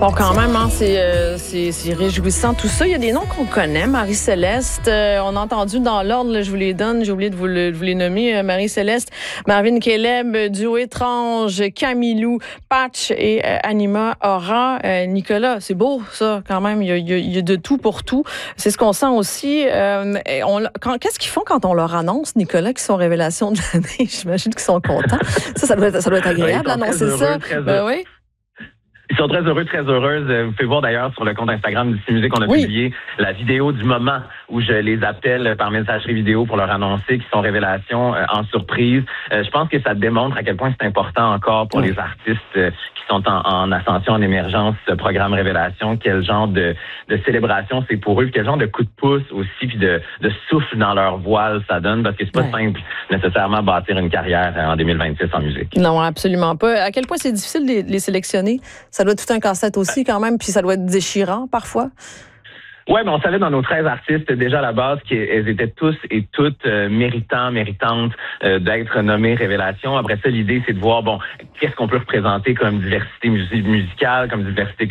Bon, quand même, hein, c'est réjouissant tout ça. Il y a des noms qu'on connaît. Marie-Céleste, on a entendu dans l'ordre, là, je vous les donne, j'ai oublié de vous les nommer. Marie-Céleste, Marvin Caleb, Duo Étrange, Camilou, Patch et Anima Aura. Nicolas, c'est beau ça quand même, il y a de tout pour tout. C'est ce qu'on sent aussi. Qu'est-ce qu'ils font quand on leur annonce, Nicolas, qu'ils sont révélations de l'année? J'imagine qu'ils sont contents. Ça doit être agréable d'annoncer ça. Ben oui. Ils sont très heureux, très heureuses. Vous pouvez voir d'ailleurs sur le compte Instagram d'Ici Musique, on a publié la vidéo du moment où je les appelle par messagerie vidéo pour leur annoncer qu'ils sont révélations en surprise. Je pense que ça démontre à quel point c'est important encore pour les artistes qui sont en ascension, en émergence, ce programme Révélation. Quel genre de célébration c'est pour eux, puis quel genre de coup de pouce aussi, puis de souffle dans leur voile ça donne, parce que c'est pas simple nécessairement bâtir une carrière en 2026 en musique. Non, absolument pas. À quel point c'est difficile de les sélectionner? Ça doit être tout un casse-tête aussi quand même, puis ça doit être déchirant parfois. Ouais, mais on savait dans nos 13 artistes déjà à la base qu'elles étaient tous et toutes méritantes d'être nommées Révélation. Après ça, l'idée, c'est de voir, bon, qu'est-ce qu'on peut représenter comme diversité musicale, comme diversité